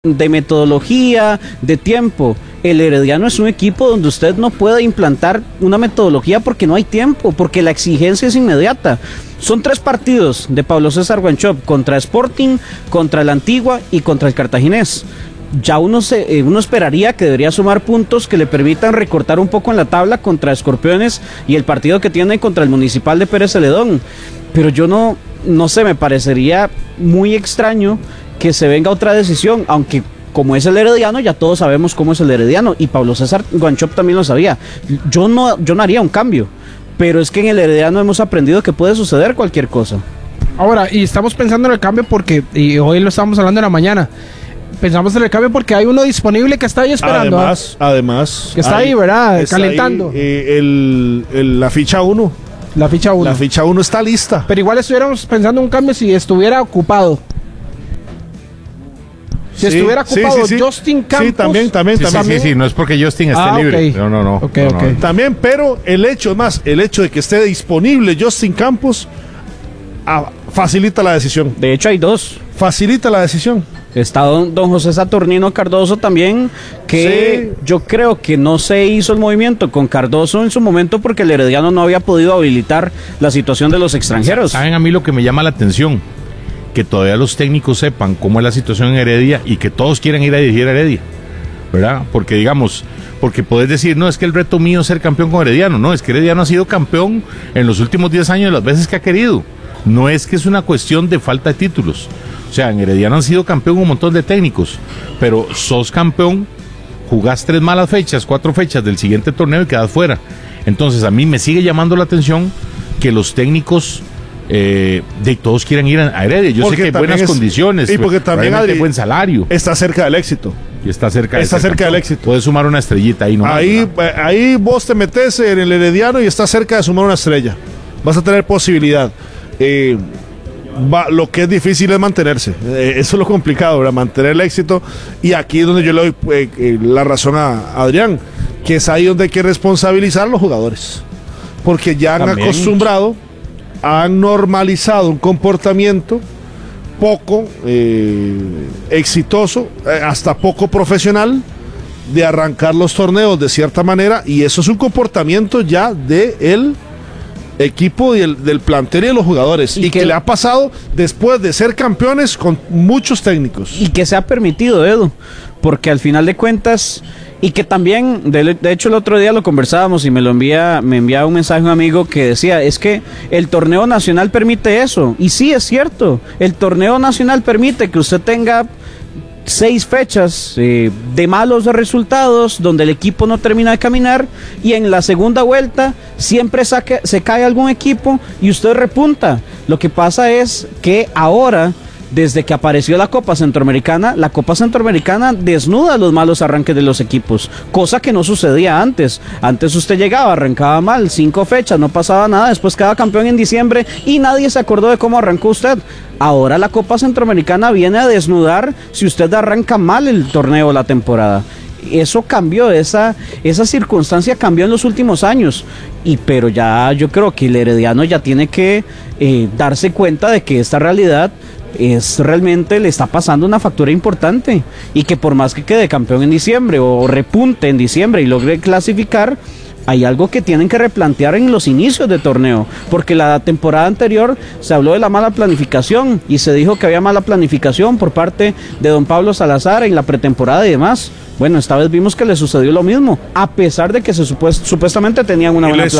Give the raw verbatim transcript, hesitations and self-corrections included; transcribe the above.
de metodología, de tiempo. El Herediano es un equipo donde usted no puede implantar una metodología porque no hay tiempo, porque la exigencia es inmediata. Son tres partidos de Pablo César Wanchope, contra Sporting, contra la Antigua y contra el Cartaginés. Ya uno, se, eh, uno esperaría que debería sumar puntos que le permitan recortar un poco en la tabla contra Escorpiones y el partido que tiene contra el Municipal de Pérez Celedón. Pero yo no, no sé, me parecería muy extraño que se venga otra decisión, aunque como es el Herediano, ya todos sabemos cómo es el Herediano, y Pablo César Wanchope también lo sabía. Yo no, yo no haría un cambio, pero es que en el Herediano hemos aprendido que puede suceder cualquier cosa. Ahora, y estamos pensando en el cambio porque, y hoy lo estamos hablando en la mañana, pensamos en el cambio porque hay uno disponible que está ahí esperando. Además, ¿eh? además. Que está ahí, ahí, ¿verdad? Calentando. Ahí, eh, el, el, la ficha uno. La ficha uno. La ficha uno está lista. Pero igual estuviéramos pensando en un cambio si estuviera ocupado. Si sí, estuviera ocupado sí, sí, sí. Justin Campos. Sí, también, también, sí, también. Sí, sí, sí, no es porque Justin esté ah, libre. Okay. No, no, no. Okay, no, okay. no. También, pero el hecho, más, el hecho de que esté disponible Justin Campos ah, facilita la decisión. De hecho, hay dos. Facilita la decisión. Está don, don José Saturnino Cardoso también, que sí. Yo creo que no se hizo el movimiento con Cardoso en su momento porque el Herediano no había podido habilitar la situación de los extranjeros. ¿Saben a mí lo que me llama la atención? Que todavía los técnicos sepan cómo es la situación en Heredia y que todos quieren ir a dirigir a Heredia, ¿verdad? Porque digamos, porque podés decir, no, es que el reto mío es ser campeón con Herediano. No, es que Herediano ha sido campeón en los últimos diez años las veces que ha querido. No es que es una cuestión de falta de títulos. O sea, en Herediano han sido campeón un montón de técnicos, pero sos campeón, jugás tres malas fechas, cuatro fechas del siguiente torneo y quedás fuera. Entonces a mí me sigue llamando la atención que los técnicos eh, de todos quieren ir a Heredia. Yo porque sé que hay buenas es, condiciones, y porque también hay buen salario. Está cerca del éxito. Y está cerca, está de cerca del éxito. Puedes sumar una estrellita ahí, ¿no? Ahí, ahí vos te metes en el Herediano y estás cerca de sumar una estrella. Vas a tener posibilidad. Eh, Va, lo que es difícil es mantenerse, eh, eso es lo complicado, ¿verdad? Mantener el éxito, y aquí es donde yo le doy eh, eh, la razón a Adrián, que es ahí donde hay que responsabilizar a los jugadores, porque ya han También. acostumbrado, han normalizado un comportamiento poco eh, exitoso, eh, hasta poco profesional, de arrancar los torneos de cierta manera, y eso es un comportamiento ya de él equipo del, del plantel y de los jugadores, y, y que, que le ha pasado después de ser campeones con muchos técnicos, y que se ha permitido, Edu, porque al final de cuentas, y que también de, de hecho el otro día lo conversábamos y me lo envía me enviaba un mensaje un amigo que decía, es que el torneo nacional permite eso, y sí es cierto, el torneo nacional permite que usted tenga seis fechas eh, de malos resultados donde el equipo no termina de caminar, y en la segunda vuelta siempre saque, se cae algún equipo y usted repunta. Lo que pasa es que ahora, desde que apareció la Copa Centroamericana, la Copa Centroamericana desnuda los malos arranques de los equipos, cosa que no sucedía antes. Antes usted llegaba, arrancaba mal, cinco fechas, no pasaba nada, después quedaba campeón en diciembre y nadie se acordó de cómo arrancó usted. Ahora la Copa Centroamericana viene a desnudar si usted arranca mal el torneo o la temporada. Eso cambió, esa, esa circunstancia cambió en los últimos años, y pero ya yo creo que el Herediano ya tiene que eh, darse cuenta de que esta realidad es realmente le está pasando una factura importante, y que por más que quede campeón en diciembre o repunte en diciembre y logre clasificar, hay algo que tienen que replantear en los inicios de torneo, porque la temporada anterior se habló de la mala planificación y se dijo que había mala planificación por parte de don Pablo Salazar en la pretemporada y demás. Bueno, esta vez vimos que le sucedió lo mismo, a pesar de que se supuest- supuestamente tenían una buena planificación.